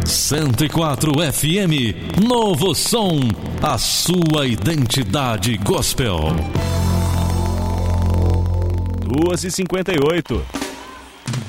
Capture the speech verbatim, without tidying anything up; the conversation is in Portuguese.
cento e quatro F M, Novo Som, a sua identidade gospel. duas e cinquenta e oito.